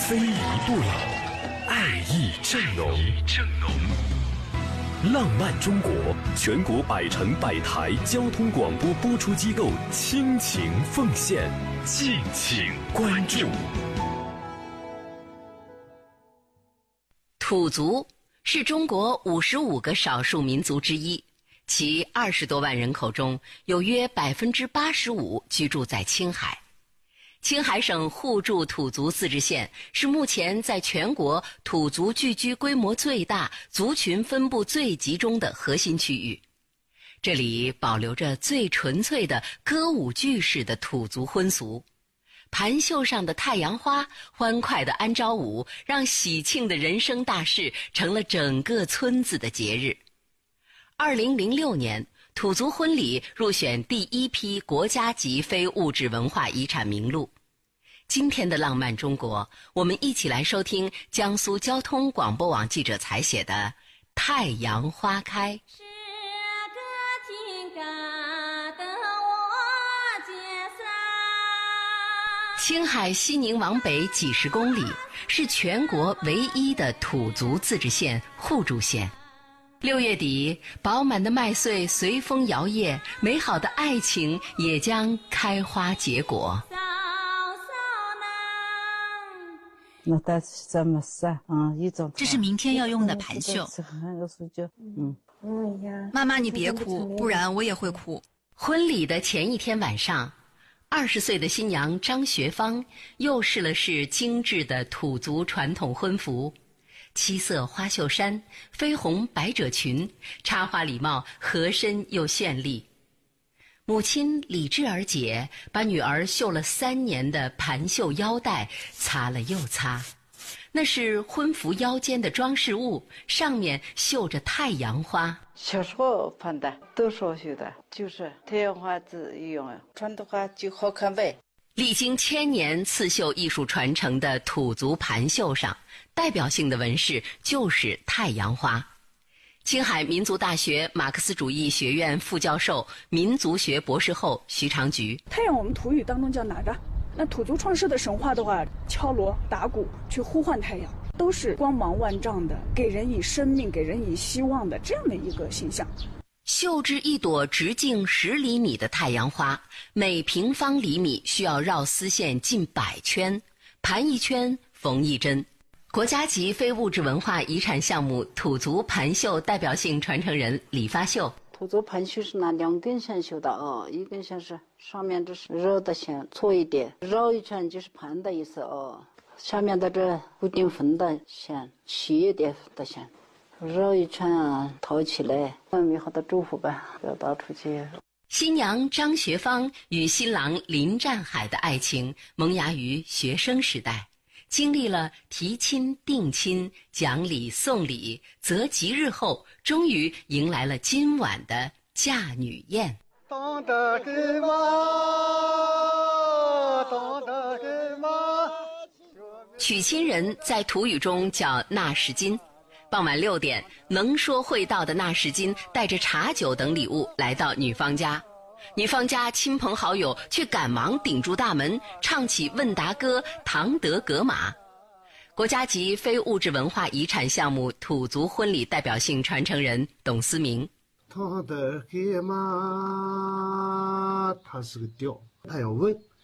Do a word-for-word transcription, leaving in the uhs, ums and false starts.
非遗不老，爱意正浓。浪漫中国，全国百城百台交通广播播出机构倾情奉献，敬请关注。 土族是中国五十五个少数民族之一，其二十多万人口中有约百分之八十五居住在青海。青海省互助土族自治县是目前在全国土族聚居规模最大、族群分布最集中的核心区域。这里保留着最纯粹的歌舞剧式的土族婚俗。盘绣上的太阳花，欢快的安招舞，让喜庆的人生大事成了整个村子的节日。二零零六年，土族婚礼入选第一批国家级非物质文化遗产名录。今天的浪漫中国，我们一起来收听江苏交通广播网记者采写的《太阳花开》。 是个挺嘎的我解散。 青海西宁往北几十公里，是全国唯一的土族自治县互助县。六月底，饱满的麦穗随风摇曳，美好的爱情也将开花结果。 这是明天要用的盘绣。妈妈，你别哭，不然我也会哭。 婚礼的前一天晚上，二十岁的新娘张学芳又试了试精致的土族传统婚服。七色花袖衫，绯红百褶裙，插花礼帽合身又绚丽。母亲李智儿姐把女儿绣了三年的盘绣腰带擦了又擦，那是婚服腰间的装饰物，上面绣着太阳花。 小时候盘的都说绣的，就是太阳花字用，穿的话就好看呗。 历经千年刺绣艺术传承的土族盘绣上，代表性的纹饰就是太阳花。青海民族大学马克思主义学院副教授、民族学博士后徐长菊： 太阳我们土语当中叫哪吒，那土族创世的神话的话，敲锣打鼓去呼唤太阳，都是光芒万丈的，给人以生命、给人以希望的这样的一个形象。 绣制一朵直径十厘米的太阳花，每平方厘米需要绕丝线近百圈，盘一圈缝一针。国家级非物质文化遗产项目土族盘绣代表性传承人李发秀： 土族盘绣是拿两根线绣的哦，一根线是上面这是绕的线，粗一点，绕一圈就是盘的意思哦。下面的这固定缝的线，细一点的线，绕一圈啊，套起来，美好的祝福吧，表达出去。 新娘张学芳与新郎林占海的爱情萌芽于学生时代。经历了提亲、定亲、讲礼、送礼、择吉日后，终于迎来了今晚的嫁女宴。娶亲人在土语中叫纳什金。傍晚六点，能说会道的纳什金带着茶酒等礼物来到女方家。女方家亲朋好友却赶忙顶住大门，唱起问答歌《唐德格玛》。国家级非物质文化遗产项目土族婚礼代表性传承人董思明： 唐德格玛，它是个调，它要问，